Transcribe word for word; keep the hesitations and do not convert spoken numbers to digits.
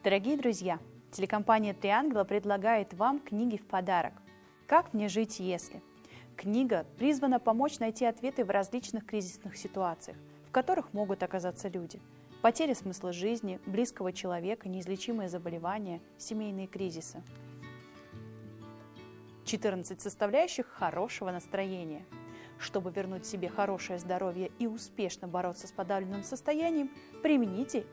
Дорогие друзья, телекомпания «Три ангела» предлагает вам книги в подарок. «Как мне жить, если…» Книга призвана помочь найти ответы в различных кризисных ситуациях, в которых могут оказаться люди. Потеря смысла жизни, близкого человека, неизлечимые заболевания, семейные кризисы. четырнадцать составляющих хорошего настроения. Чтобы вернуть себе хорошее здоровье и успешно бороться с подавленным состоянием, примените